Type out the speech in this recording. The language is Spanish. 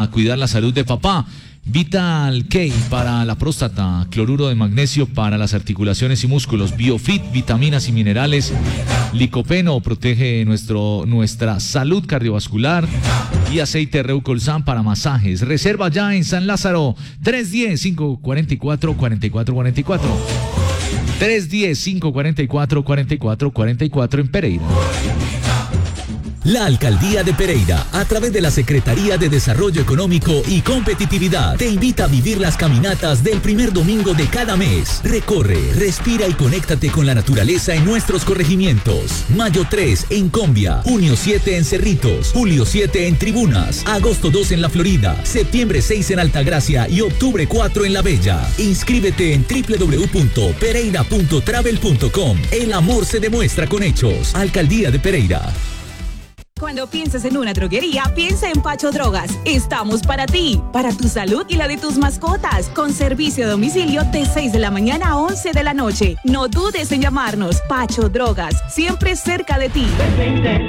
para cuidar la salud de papá. Vital K para la próstata, cloruro de magnesio para las articulaciones y músculos, Biofit, vitaminas y minerales, licopeno protege nuestra salud cardiovascular y aceite Reucolsan para masajes. Reserva ya en San Lázaro, 310-544-4444. 310-544-4444 en Pereira. La Alcaldía de Pereira, a través de la Secretaría de Desarrollo Económico y Competitividad, te invita a vivir las caminatas del primer domingo de cada mes. Recorre, respira y conéctate con la naturaleza en nuestros corregimientos. Mayo 3 en Combia, junio 7 en Cerritos, julio 7 en Tribunas, agosto 2 en La Florida, septiembre 6 en Altagracia y octubre 4 en La Bella. Inscríbete en www.pereira.travel.com. El amor se demuestra con hechos. Alcaldía de Pereira. Cuando pienses en una droguería, piensa en Pacho Drogas. Estamos para ti, para tu salud y la de tus mascotas, con servicio a domicilio de 6 de la mañana a 11 de la noche. No dudes en llamarnos. Pacho Drogas, siempre cerca de ti.